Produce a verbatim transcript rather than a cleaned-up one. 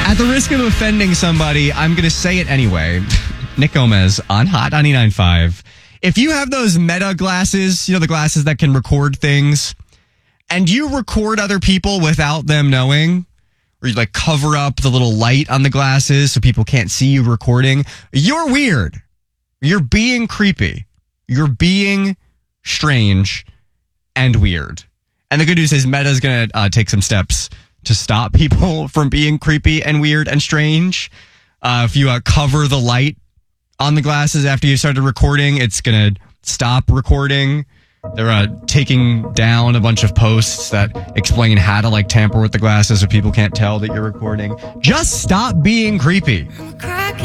At the risk of offending somebody, I'm going to say it anyway. Nick Gomez on Hot ninety-nine point five. If you have those Meta glasses, you know, the glasses that can record things, and you record other people without them knowing, or you like cover up the little light on the glasses so people can't see you recording, you're weird. You're being creepy. You're being strange and weird. And the good news is Meta's going to uh, take some steps to stop people from being creepy and weird and strange. Uh, if you uh, cover the light on the glasses after you started recording, it's going to stop recording. They're uh, taking down a bunch of posts that explain how to like tamper with the glasses so people can't tell that you're recording. Just stop being creepy.